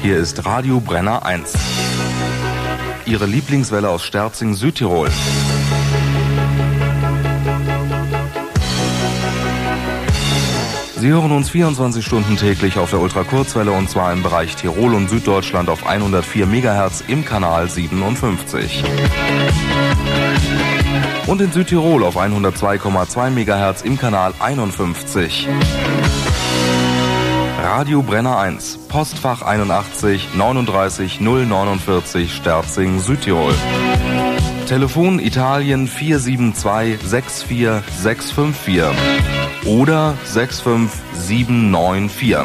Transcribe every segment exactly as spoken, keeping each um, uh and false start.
Hier ist Radio Brenner eins. Ihre Lieblingswelle aus Sterzing, Südtirol. Sie hören uns vierundzwanzig Stunden täglich auf der Ultrakurzwelle und zwar im Bereich Tirol und Süddeutschland auf hundertvier Megahertz im Kanal siebenundfünfzig. Und in Südtirol auf hundertzwei Komma zwei Megahertz im Kanal einundfünfzig. Radio Brenner eins, Postfach einundachtzig neununddreißig null neunundvierzig Sterzing, Südtirol. Telefon Italien vier sieben zwei sechs vier sechs fünf vier oder sechs fünf sieben neun vier.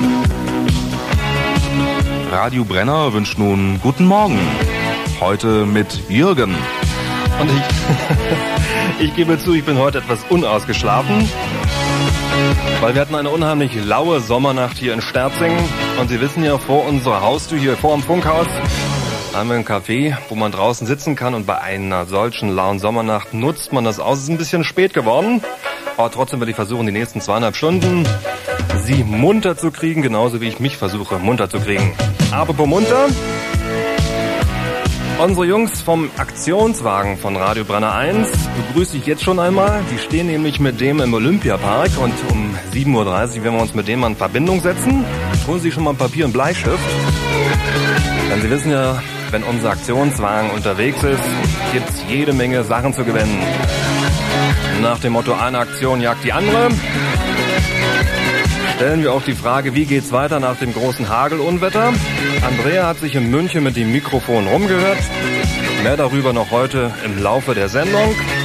Radio Brenner wünscht nun guten Morgen. Heute mit Jürgen. Und ich, ich gebe zu, ich bin heute etwas unausgeschlafen, weil wir hatten eine unheimlich laue Sommernacht hier in Sterzing. Und Sie wissen ja, vor unserer Haustür, hier vor dem Funkhaus, haben wir ein Café, wo man draußen sitzen kann. Und bei einer solchen lauen Sommernacht nutzt man das aus. Es ist ein bisschen spät geworden, aber trotzdem werde ich versuchen, die nächsten zweieinhalb Stunden Sie munter zu kriegen, genauso wie ich mich versuche, munter zu kriegen. Apropos munter, unsere Jungs vom Aktionswagen von Radio Brenner eins begrüße ich jetzt schon einmal. Die stehen nämlich mit dem im Olympiapark und um sieben Uhr dreißig werden wir uns mit dem in Verbindung setzen. Holen Sie schon mal ein Papier und Bleistift. Denn Sie wissen ja, wenn unser Aktionswagen unterwegs ist, gibt es jede Menge Sachen zu gewinnen. Nach dem Motto, eine Aktion jagt die andere, stellen wir auch die Frage, wie geht's weiter nach dem großen Hagelunwetter? Andrea hat sich in München mit dem Mikrofon rumgehört. Mehr darüber noch heute im Laufe der Sendung.